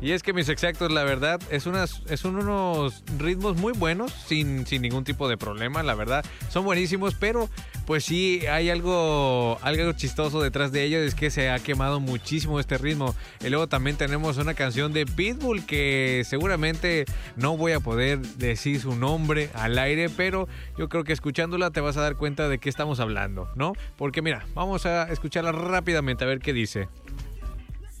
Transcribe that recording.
Y es que mis exactos, la verdad, son unos ritmos muy buenos, sin ningún tipo de problema, la verdad. Son buenísimos, pero pues sí hay algo chistoso detrás de ellos, es que se ha quemado muchísimo este ritmo. Y luego también tenemos una canción de Pitbull que seguramente no voy a poder decir su nombre al aire, pero yo creo que escuchándola te vas a dar cuenta de qué estamos hablando, ¿no? Porque mira, vamos a escucharla rápidamente a ver qué dice.